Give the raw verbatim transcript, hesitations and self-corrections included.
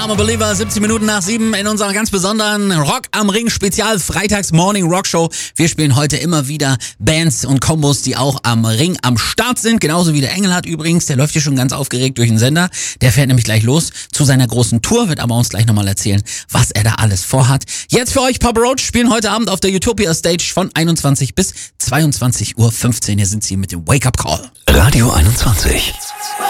I'm a Believer, siebzehn Minuten nach sieben in unserer ganz besonderen Rock am Ring Spezial Freitags Morning Rock Show. Wir spielen heute immer wieder Bands und Kombos, die auch am Ring am Start sind. Genauso wie der Engelhardt übrigens, der läuft hier schon ganz aufgeregt durch den Sender. Der fährt nämlich gleich los zu seiner großen Tour, wird aber uns gleich nochmal erzählen, was er da alles vorhat. Jetzt für euch Papa Roach, spielen heute Abend auf der Utopia Stage von einundzwanzig bis zweiundzwanzig Uhr fünfzehn. Hier sind sie mit dem Wake Up Call. Radio einundzwanzig.